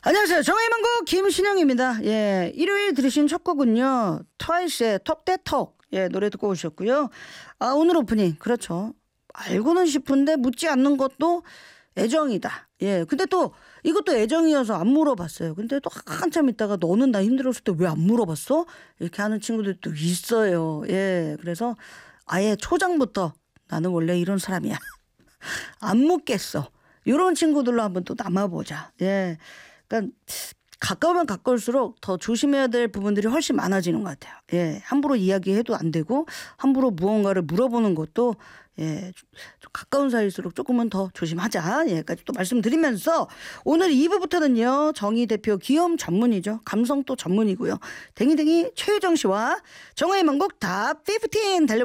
안녕하세요. 정의만국 김신영입니다. 예, 일요일 들으신 첫 곡은요. 트와이스의 톡대톡. 예, 노래 듣고 오셨고요. 오늘 오프닝. 그렇죠. 알고는 싶은데 묻지 않는 것도 애정이다. 예, 근데 또 이것도 애정이어서 안 물어봤어요. 근데 또 한참 있다가 너는 나 힘들었을 때 왜 안 물어봤어? 이렇게 하는 친구들도 있어요. 예, 그래서 아예 초장부터 나는 원래 이런 사람이야. 안 묻겠어. 이런 친구들로 한번 또 남아보자. 예. 그러니까 가까우면 가까울수록 더 조심해야 될 부분들이 훨씬 많아지는 것 같아요. 예, 함부로 이야기해도 안 되고 함부로 무언가를 물어보는 것도 예, 좀 가까운 사이일수록 조금은 더 조심하자. 예까지 또 말씀드리면서 오늘 2부부터는요. 정의 대표 기염 전문이죠. 감성 또 전문이고요. 댕이댕이 최유정 씨와 정의의 만국 탑 15 달려.